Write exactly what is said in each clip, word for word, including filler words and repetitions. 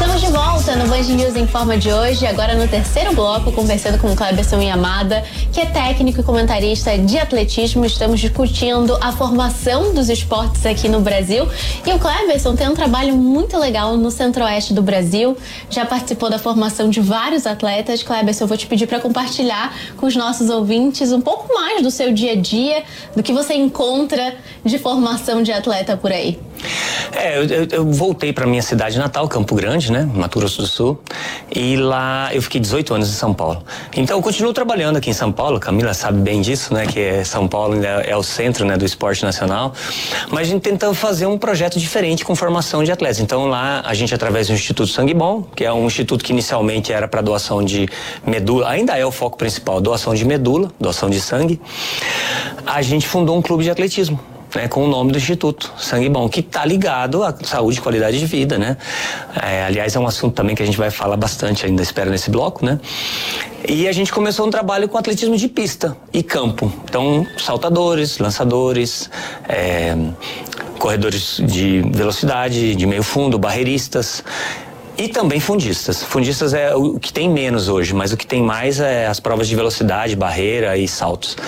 Estamos de volta no Band News Informa de hoje, agora no terceiro bloco, conversando com o Cleberson Yamada, que é técnico e comentarista de atletismo. Estamos discutindo a formação dos esportes aqui no Brasil. E o Cleberson tem um trabalho muito legal no centro-oeste do Brasil, já participou da formação de vários atletas. Cleberson, eu vou te pedir para compartilhar com os nossos ouvintes um pouco mais do seu dia a dia, do que você encontra de formação de atleta por aí. É, eu, eu voltei para minha cidade natal, Campo Grande, né, Mato Grosso do Sul, e lá eu fiquei dezoito anos em São Paulo. Então eu continuo trabalhando aqui em São Paulo, Camila sabe bem disso, né, que é São Paulo é, é o centro, né, do esporte nacional, mas a gente tentando fazer um projeto diferente com formação de atletas. Então lá a gente, através do Instituto Sangue Bom, que é um instituto que inicialmente era para doação de medula, ainda é o foco principal, doação de medula, doação de sangue, a gente fundou um clube de atletismo, né, com o nome do Instituto Sangue Bom, que está ligado à saúde e qualidade de vida, né? É, aliás, é um assunto também que a gente vai falar bastante ainda, espero, nesse bloco, né? E a gente começou um trabalho com atletismo de pista e campo. Então, saltadores, lançadores, é, corredores de velocidade, de meio fundo, barreiristas. E também fundistas. Fundistas é o que tem menos hoje, mas o que tem mais é as provas de velocidade, barreira e saltos.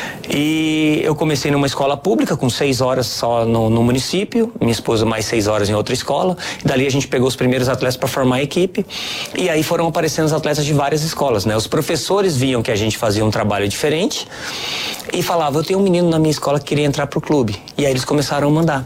E eu comecei numa escola pública com seis horas só no, no município, minha esposa mais seis horas em outra escola. E dali a gente pegou os primeiros atletas para formar a equipe. E aí foram aparecendo os atletas de várias escolas, né? Os professores viam que a gente fazia um trabalho diferente e falavam: eu tenho um menino na minha escola que queria entrar pro clube. E aí eles começaram a mandar.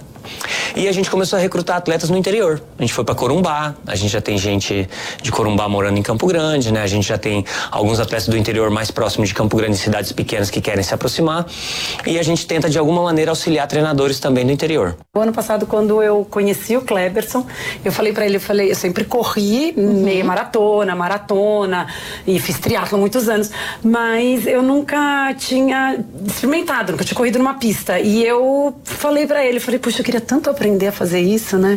E a gente começou a recrutar atletas no interior. A gente foi para Corumbá, a gente já tem gente de Corumbá morando em Campo Grande, né? A gente já tem alguns atletas do interior mais próximos de Campo Grande, cidades pequenas que querem se aproximar. E a gente tenta de alguma maneira auxiliar treinadores também do interior. O ano passado, quando eu conheci o Cleberson, eu falei para ele, eu falei, eu sempre corri uhum. meia maratona, maratona, e fiz triatlo há muitos anos, mas eu nunca tinha experimentado, nunca tinha corrido numa pista. E eu falei para ele, eu falei, puxa, eu queria tanto aprender a fazer isso, né?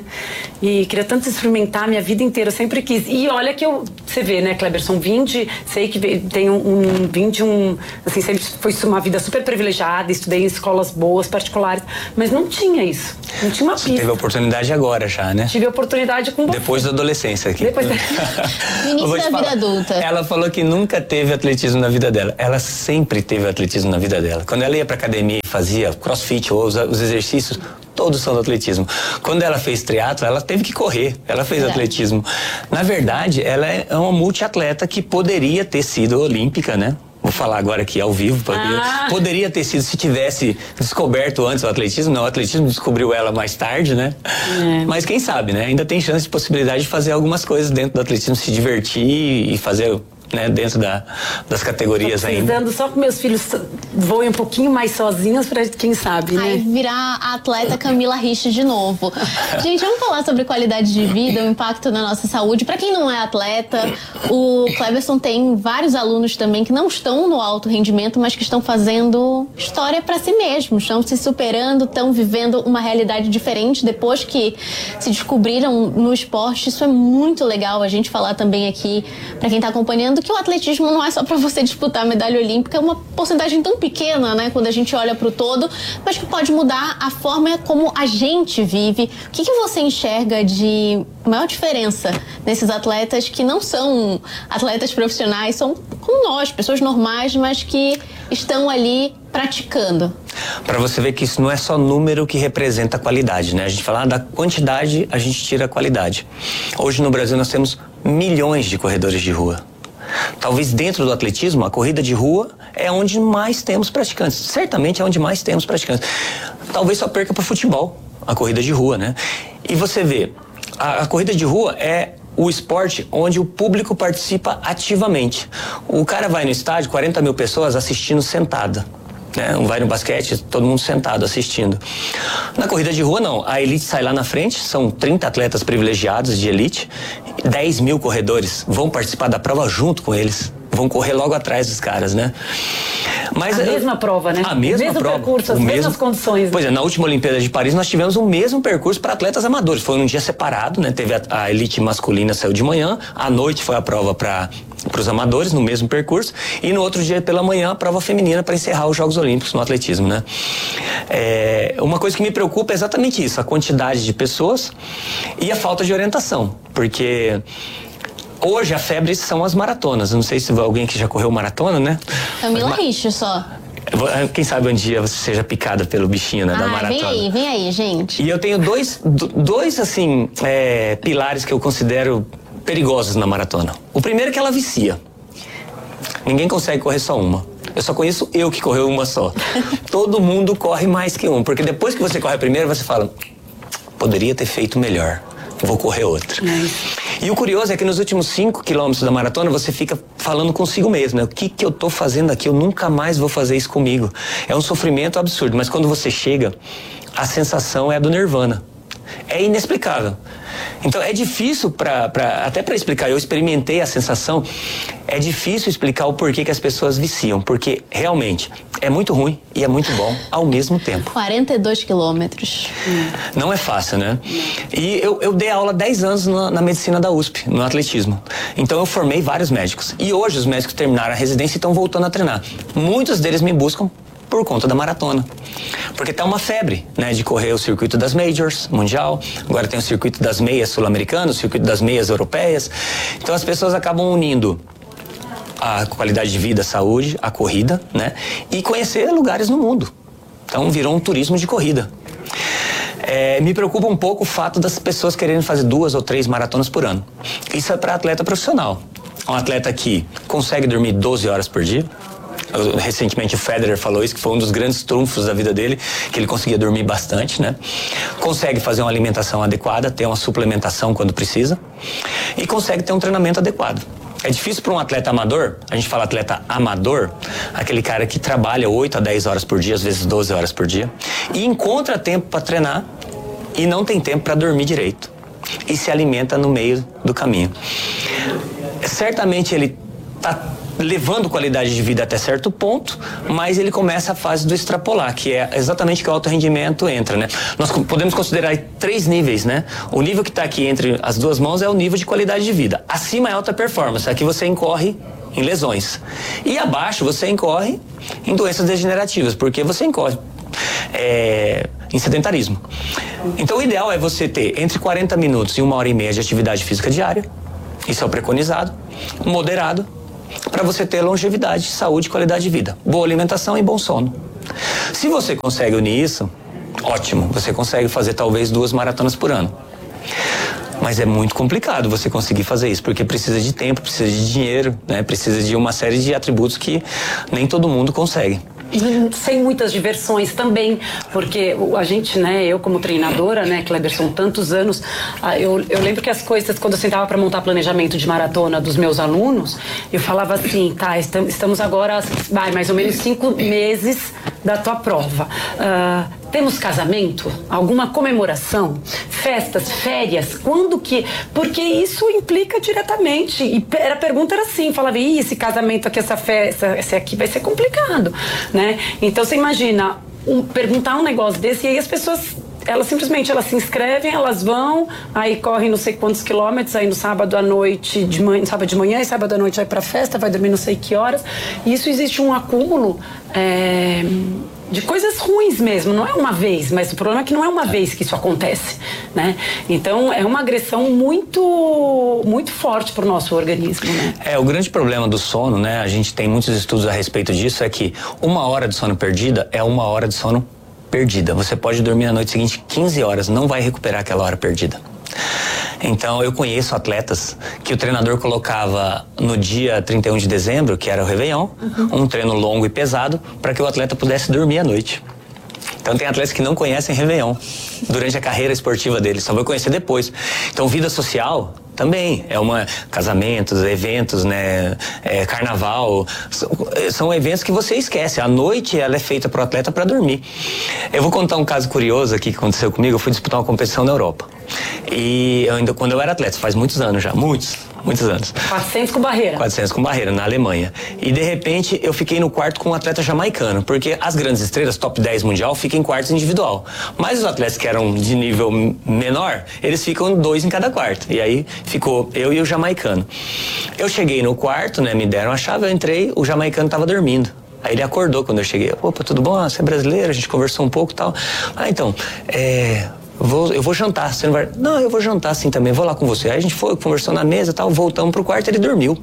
E queria tanto experimentar minha vida inteira, eu sempre quis. E olha que eu, você vê, né, Cleberson, vim de, sei que tem um, um vim de um, assim, sempre foi uma vida super privilegiada, estudei em escolas boas, particulares, mas não tinha isso, não tinha uma Você pista. teve a oportunidade agora já, né? Tive a oportunidade com você. Depois da adolescência aqui. Depois da... No início da vida adulta. Ela falou que nunca teve atletismo na vida dela. Ela sempre teve atletismo na vida dela. Quando ela ia pra academia e fazia crossfit ou os, os exercícios, todos são do atletismo. Quando ela fez triatlo, ela teve que correr. Ela fez é. atletismo. Na verdade, ela é uma multiatleta que poderia ter sido olímpica, né? Vou falar agora aqui ao vivo, porque ah. poderia ter sido se tivesse descoberto antes o atletismo. Não, o atletismo descobriu ela mais tarde, né? É. Mas quem sabe, né? Ainda tem chance de possibilidade de fazer algumas coisas dentro do atletismo, se divertir e fazer, né, dentro da, das categorias Tô ainda. precisando só que meus filhos voem um pouquinho mais sozinhos pra quem sabe, né? Aí virar a atleta Camila Rich de novo. Gente, vamos falar sobre qualidade de vida, o impacto na nossa saúde. Pra quem não é atleta, o Cleberson tem vários alunos também que não estão no alto rendimento, mas que estão fazendo história pra si mesmos, estão se superando, estão vivendo uma realidade diferente depois que se descobriram no esporte. Isso é muito legal a gente falar também aqui pra quem tá acompanhando, que o atletismo não é só para você disputar a medalha olímpica, é uma porcentagem tão pequena, né, quando a gente olha para o todo, mas que pode mudar a forma como a gente vive. O que, que você enxerga de maior diferença nesses atletas que não são atletas profissionais, são como nós, pessoas normais, mas que estão ali praticando? Para você ver que isso não é só número que representa a qualidade, né? A gente fala ah, da quantidade, a gente tira a qualidade. Hoje no Brasil nós temos milhões de corredores de rua. Talvez dentro do atletismo, a corrida de rua é onde mais temos praticantes. Certamente é onde mais temos praticantes. Talvez só perca para o futebol, a corrida de rua, né? E você vê, a, a corrida de rua é o esporte onde o público participa ativamente. O cara vai no estádio, quarenta mil pessoas assistindo sentada. Né? Um vai no basquete, todo mundo sentado assistindo. Na corrida de rua, não. A elite sai lá na frente, são trinta atletas privilegiados de elite, dez mil corredores vão participar da prova junto com eles, vão correr logo atrás dos caras, né? Mas, a uh, mesma prova, né? A mesma o mesmo prova. percurso, as o mesmas mesmo... condições. Né? Pois é, na última Olimpíada de Paris nós tivemos o mesmo percurso para atletas amadores. Foi um dia separado, né? Teve a, a elite masculina, saiu de manhã, à noite foi a prova para para os amadores, no mesmo percurso, e no outro dia pela manhã a prova feminina para encerrar os Jogos Olímpicos no atletismo, né? É, uma coisa que me preocupa é exatamente isso, a quantidade de pessoas e a falta de orientação, porque hoje a febre são as maratonas. Eu não sei se alguém que já correu maratona, né? Camila Mas, Riche só. Quem sabe um dia você seja picada pelo bichinho, né, ah, da maratona. Vem aí, vem aí, gente. E eu tenho dois, dois assim, é, pilares que eu considero perigosos na maratona. O primeiro é que ela vicia. Ninguém consegue correr só uma. Eu só conheço eu que correu uma só. Todo mundo corre mais que um, porque depois que você corre a primeira, você fala, poderia ter feito melhor, vou correr outra. É. E o curioso é que nos últimos cinco quilômetros da maratona, você fica falando consigo mesmo, né? O que que eu tô fazendo aqui? Eu nunca mais vou fazer isso comigo. É um sofrimento absurdo, mas quando você chega, a sensação é a do nirvana. É inexplicável. Então é difícil pra, pra, até para explicar, eu experimentei a sensação, é difícil explicar o porquê que as pessoas viciam, porque realmente é muito ruim e é muito bom ao mesmo tempo. quarenta e dois quilômetros. Não é fácil, né? E eu, eu dei aula dez anos na, na medicina da U S P, no atletismo. Então eu formei vários médicos. E hoje os médicos terminaram a residência e estão voltando a treinar. Muitos deles me buscam por conta da maratona. Porque tá uma febre, né, de correr o circuito das majors, mundial, agora tem o circuito das meias sul-americanas, o circuito das meias europeias. Então as pessoas acabam unindo a qualidade de vida, a saúde, a corrida, né, e conhecer lugares no mundo. Então virou um turismo de corrida. É, me preocupa um pouco o fato das pessoas quererem fazer duas ou três maratonas por ano. Isso é para atleta profissional. Um atleta que consegue dormir doze horas por dia. Recentemente o Federer falou isso, que foi um dos grandes trunfos da vida dele, que ele conseguia dormir bastante, né? Consegue fazer uma alimentação adequada, ter uma suplementação quando precisa e consegue ter um treinamento adequado. É difícil para um atleta amador, a gente fala atleta amador, aquele cara que trabalha oito a dez horas por dia, às vezes doze horas por dia, e encontra tempo para treinar e não tem tempo para dormir direito e se alimenta no meio do caminho. Certamente ele tá levando qualidade de vida até certo ponto, mas ele começa a fase do extrapolar, que é exatamente que o alto rendimento entra, né? Nós podemos considerar três níveis, né? O nível que está aqui entre as duas mãos é o nível de qualidade de vida. Acima é alta performance, aqui você incorre em lesões. E abaixo você incorre em doenças degenerativas, porque você incorre é, em sedentarismo. Então o ideal é você ter entre quarenta minutos e uma hora e meia de atividade física diária, isso é o preconizado, moderado, para você ter longevidade, saúde e qualidade de vida. Boa alimentação e bom sono. Se você consegue unir isso, ótimo, você consegue fazer talvez duas maratonas por ano. Mas é muito complicado você conseguir fazer isso, porque precisa de tempo, precisa de dinheiro, né? Precisa de uma série de atributos que nem todo mundo consegue. Sem muitas diversões também, porque a gente, né, eu como treinadora, né, Cleberson, tantos anos, eu, eu lembro que as coisas, quando eu sentava para montar planejamento de maratona dos meus alunos, eu falava assim, tá, estamos agora, vai, mais ou menos cinco meses da tua prova. Uh, temos casamento? Alguma comemoração? Festas? Férias? Quando que... Porque isso implica diretamente. E a pergunta era assim, falava, ih, esse casamento aqui, essa festa, esse aqui vai ser complicado, né? Então você imagina, um, perguntar um negócio desse e aí as pessoas... Elas simplesmente elas se inscrevem, elas vão, aí correm não sei quantos quilômetros, aí no sábado à noite, de manhã, sábado de manhã, e sábado à noite vai pra festa, vai dormir não sei que horas. E isso existe um acúmulo é, de coisas ruins mesmo, não é uma vez, mas o problema é que não é uma vez que isso acontece, né? Então é uma agressão muito, muito forte pro nosso organismo, né? É, o grande problema do sono, né? A gente tem muitos estudos a respeito disso, é que uma hora de sono perdida é uma hora de sono perdida. Você pode dormir na noite seguinte quinze horas, não vai recuperar aquela hora perdida. Então, eu conheço atletas que o treinador colocava no dia trinta e um de dezembro, que era o Réveillon, uhum. um treino longo e pesado, para que o atleta pudesse dormir à noite. Então, tem atletas que não conhecem Réveillon durante a carreira esportiva deles, só vai conhecer depois. Então, vida social também é uma casamentos, eventos, né, é, carnaval, são, são eventos que você esquece. A noite ela é feita para o atleta para dormir. Eu vou contar um caso curioso aqui que aconteceu comigo. Eu fui disputar uma competição na Europa. E eu ainda, quando eu era atleta, faz muitos anos já, muitos, muitos anos. quatrocentos com barreira. quatrocentos com barreira, na Alemanha. E de repente eu fiquei no quarto com um atleta jamaicano, porque as grandes estrelas, top dez mundial, ficam em quartos individual. Mas os atletas que eram de nível menor, eles ficam dois em cada quarto. E aí ficou eu e o jamaicano. Eu cheguei no quarto, né, me deram a chave, eu entrei, o jamaicano tava dormindo. Aí ele acordou quando eu cheguei. Opa, tudo bom? Ah, você é brasileiro? A gente conversou um pouco e tal. Ah, então, é... Vou, eu vou jantar, você não vai... Não, eu vou jantar sim também, vou lá com você. Aí a gente foi, conversou na mesa e tal, voltamos pro quarto, ele dormiu.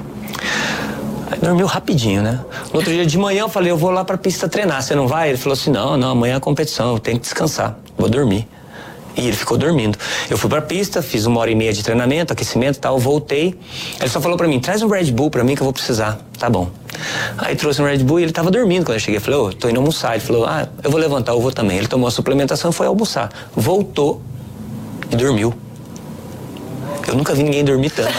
Aí dormiu rapidinho, né? No outro dia de manhã eu falei, eu vou lá pra pista treinar, você não vai? Ele falou assim, não, não, amanhã é a competição, eu tenho que descansar, vou dormir. E ele ficou dormindo. Eu fui pra pista, fiz uma hora e meia de treinamento, aquecimento e tal, voltei. Ele só falou pra mim, traz um Red Bull pra mim que eu vou precisar. Tá bom. Aí trouxe um Red Bull e ele tava dormindo quando eu cheguei. Eu falei, ô, oh, tô indo almoçar. Ele falou, ah, eu vou levantar, eu vou também. Ele tomou a suplementação e foi almoçar. Voltou e dormiu. Eu nunca vi ninguém dormir tanto.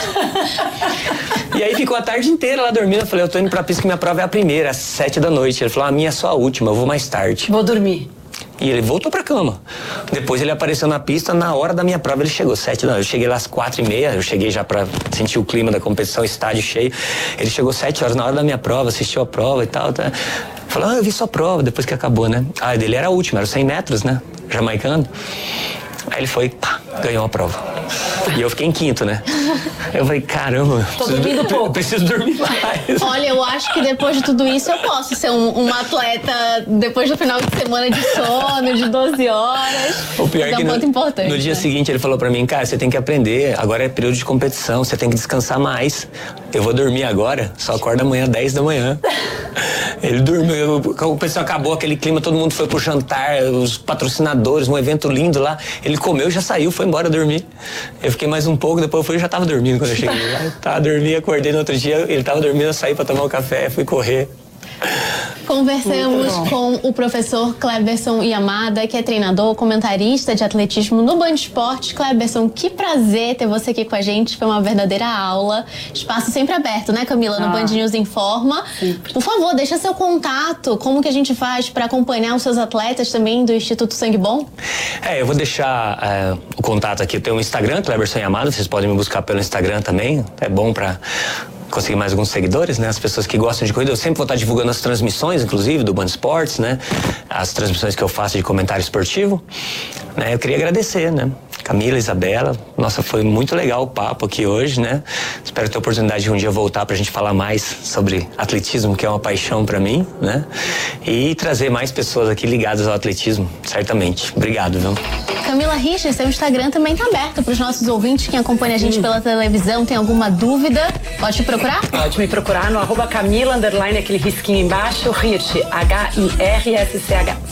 E aí ficou a tarde inteira lá dormindo. Eu falei, eu tô indo pra pista que minha prova é a primeira, às sete da noite. Ele falou, a minha é só a última, eu vou mais tarde. Vou dormir. E ele voltou pra cama. Depois ele apareceu na pista, na hora da minha prova ele chegou, sete da noite. Eu cheguei lá às quatro e meia, eu cheguei já pra sentir o clima da competição, estádio cheio. Ele chegou sete horas na hora da minha prova, assistiu a prova e tal. Tá. Falou, ah, eu vi sua prova, depois que acabou, né? Ah, dele era a última, era cem metros, né? Jamaicano. Aí ele foi, pá, ganhou a prova. E eu fiquei em quinto, né? Eu falei, caramba, tô dormindo pouco. Eu preciso dormir mais. Olha, eu acho que depois de tudo isso eu posso ser um, um atleta depois do final de semana de sono, de doze horas. O pior é que um no, ponto importante, no dia né? seguinte ele falou pra mim, cara, você tem que aprender, agora é período de competição, você tem que descansar mais. Eu vou dormir agora, só acorda amanhã, dez da manhã. Ele dormiu, a competição acabou, aquele clima, todo mundo foi pro jantar, os patrocinadores, um evento lindo lá. Ele comeu, já saiu, foi embora dormir. Eu fiquei mais um pouco, depois eu fui, já tava dormindo quando eu cheguei lá. Eu tava dormindo, acordei no outro dia, ele tava dormindo, eu saí pra tomar um café, fui correr. Conversamos com o professor Cleberson Yamada, que é treinador, comentarista de atletismo no Band Esportes. Cleberson, que prazer ter você aqui com a gente, foi uma verdadeira aula. Espaço sempre aberto, né, Camila? No ah. Band News Informa. Sim. Por favor, deixa seu contato, como que a gente faz para acompanhar os seus atletas também do Instituto Sangue Bom? É, eu vou deixar é, o contato aqui. Eu tenho um Instagram, Cleberson Yamada, vocês podem me buscar pelo Instagram também. É bom para conseguir mais alguns seguidores, né? As pessoas que gostam de corrida. Eu sempre vou estar divulgando as transmissões, inclusive, do Band Esportes, né? As transmissões que eu faço de comentário esportivo. Né? Eu queria agradecer, né? Camila, Isabela, nossa, foi muito legal o papo aqui hoje, né? Espero ter a oportunidade de um dia voltar pra gente falar mais sobre atletismo, que é uma paixão pra mim, né? E trazer mais pessoas aqui ligadas ao atletismo, certamente. Obrigado, viu? Camila Richter, seu Instagram também tá aberto para os nossos ouvintes, quem acompanha a gente pela televisão, tem alguma dúvida, pode te procurar? Pode me procurar no arroba Camila, underline, aquele risquinho embaixo, Hirsch, H I R S C H.